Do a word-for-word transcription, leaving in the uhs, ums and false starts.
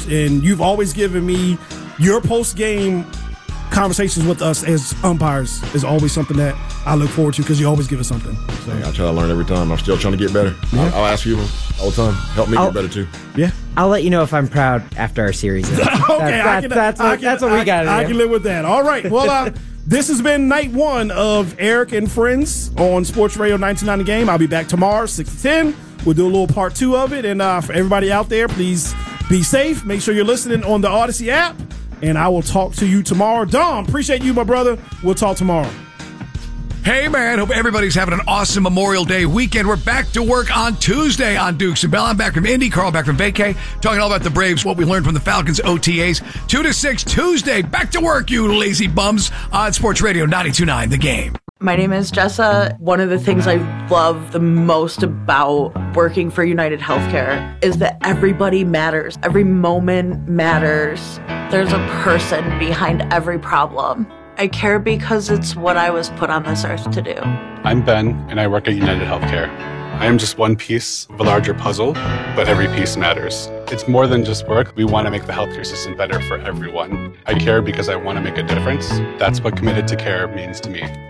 and you've always given me your post-game conversations with us as umpires is always something that I look forward to because you always give us something. So. Hey, I try to learn every time. I'm still trying to get better. Yeah. I'll, I'll ask you all the time. Help me I'll, get better too. Yeah. I'll let you know if I'm proud after our series. okay, that's, I can, that's, I what, can, that's what we got to do. I can live with that. All right. Well, uh, this has been night one of Eric and Friends on Sports Radio ninety-two point nine The Game. I'll be back tomorrow, six to ten. We'll do a little part two of it. And uh, for everybody out there, please be safe. Make sure you're listening on the Odyssey app. And I will talk to you tomorrow. Dom, appreciate you, my brother. We'll talk tomorrow. Hey, man, hope everybody's having an awesome Memorial Day weekend. We're back to work on Tuesday on Dukes and Bell. I'm back from Indy, Carl back from vacay, talking all about the Braves, what we learned from the Falcons O T As. two to six Tuesday, back to work, you lazy bums, on Sports Radio ninety-two point nine The Game. My name is Jessa. One of the things I love the most about working for United Healthcare is that everybody matters. Every moment matters. There's a person behind every problem. I care because it's what I was put on this earth to do. I'm Ben, and I work at United Healthcare. I am just one piece of a larger puzzle, but every piece matters. It's more than just work. We want to make the healthcare system better for everyone. I care because I want to make a difference. That's what committed to care means to me.